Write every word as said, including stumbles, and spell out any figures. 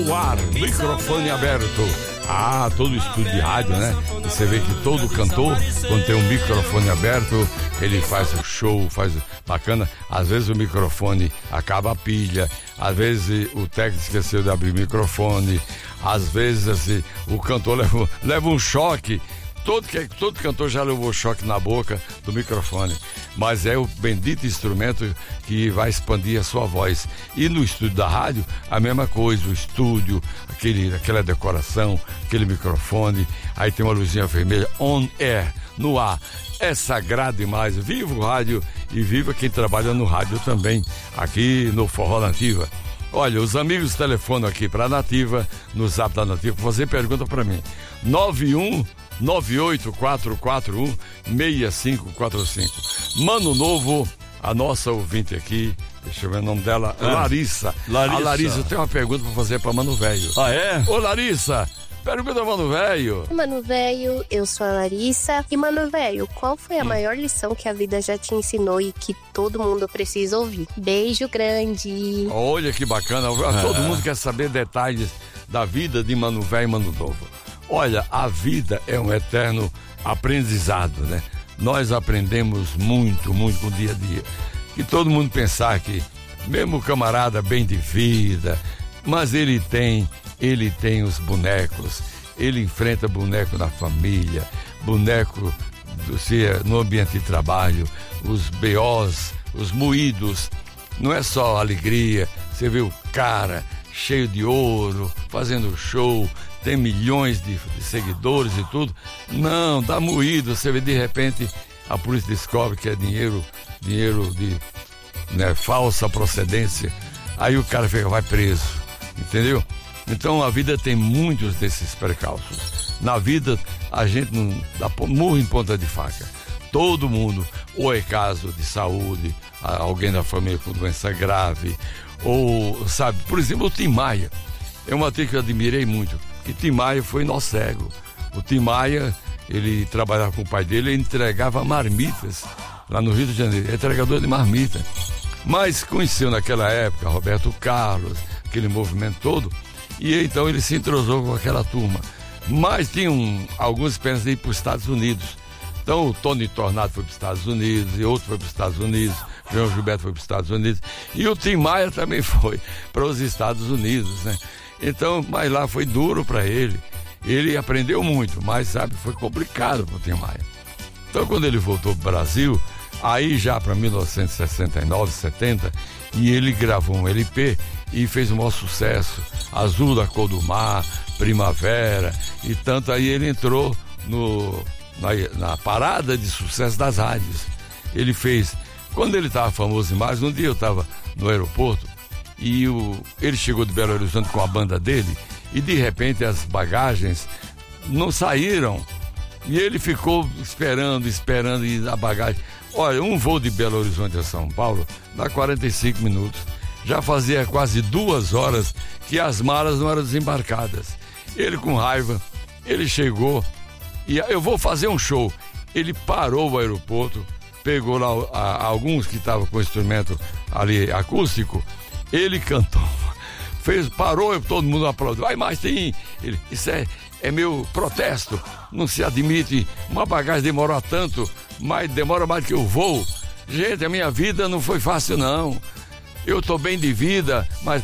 no ar, microfone aberto. Ah, todo estúdio de rádio, né? Você vê que todo cantor, quando tem um microfone aberto, ele faz o show, faz bacana. Às vezes o microfone acaba a pilha, às vezes o técnico esqueceu de abrir o microfone, às vezes assim, o cantor leva, leva um choque. Todo, todo cantor já levou choque na boca do microfone, mas é o bendito instrumento que vai expandir a sua voz. E no estúdio da rádio, a mesma coisa, o estúdio, aquele, aquela decoração, aquele microfone, aí tem uma luzinha vermelha, on air, no ar. É sagrado demais. Viva o rádio e viva quem trabalha no rádio também, aqui no Forró Nativa. Olha, os amigos telefonam aqui para a Nativa, no Zap da Nativa, para fazer pergunta para mim. nove um nove oito quatro quatro um seis cinco quatro cinco. Mano Novo, a nossa ouvinte aqui, deixa eu ver o nome dela, ah, Larissa. Larissa. A Larissa tem uma pergunta para fazer para Mano Velho. Ah, é? Ô, Larissa, pergunta Mano Velho. Mano Velho, eu sou a Larissa. E Mano Velho, qual foi a hum. maior lição que a vida já te ensinou e que todo mundo precisa ouvir? Beijo grande. Olha que bacana, ah. todo mundo quer saber detalhes da vida de Mano Velho e Mano Novo. Olha, a vida é um eterno aprendizado, né? Nós aprendemos muito, muito com o dia a dia. E todo mundo pensar que, mesmo o camarada bem de vida, mas ele tem, ele tem os bonecos, ele enfrenta boneco na família, boneco se é, no ambiente de trabalho, os B Os, os moídos. Não é só alegria, você vê o cara cheio de ouro, fazendo show, tem milhões de, de seguidores e tudo. Não, dá moído, você vê de repente a polícia descobre que é dinheiro, dinheiro de né, falsa procedência, aí o cara fica, vai preso, entendeu? Então a vida tem muitos desses percalços. Na vida a gente não dá murro em ponta de faca. Todo mundo, ou é caso de saúde, alguém da família com doença grave, ou, sabe, por exemplo, o Tim Maia. É uma atriz que eu admirei muito, que Tim Maia foi nó cego. O Tim Maia, ele trabalhava com o pai dele e entregava marmitas lá no Rio de Janeiro, entregador de marmita. Mas conheceu naquela época Roberto Carlos, aquele movimento todo, e então ele se entrosou com aquela turma. Mas tinham alguns esperanças de ir para os Estados Unidos. Então o Tony Tornado foi para os Estados Unidos, e outro foi para os Estados Unidos, João Gilberto foi para os Estados Unidos, e o Tim Maia também foi para os Estados Unidos, né? Então, mas lá foi duro para ele. Ele aprendeu muito, mas sabe, foi complicado para o Tim Maia. Então, quando ele voltou para o Brasil, aí já para mil novecentos e sessenta e nove, setenta, e ele gravou um L P e fez um maior sucesso, Azul da Cor do Mar, Primavera, e tanto aí ele entrou no, na, na parada de sucesso das rádios. Ele fez, quando ele estava famoso demais, um dia eu estava no aeroporto, e o, ele chegou de Belo Horizonte com a banda dele e de repente as bagagens não saíram e ele ficou esperando, esperando e a bagagem, olha, um voo de Belo Horizonte a São Paulo dá quarenta e cinco minutos, já fazia quase duas horas que as malas não eram desembarcadas. Ele com raiva, ele chegou e eu vou fazer um show. Ele parou o aeroporto, pegou lá a, a, alguns que estavam com instrumento ali acústico. Ele cantou, fez, parou, todo mundo aplaudiu. Vai, mais tem. Ele, isso é, é meu protesto. Não se admite. Uma bagagem demora tanto, mas demora mais do que eu vou. Gente, a minha vida não foi fácil, não. Eu estou bem de vida, mas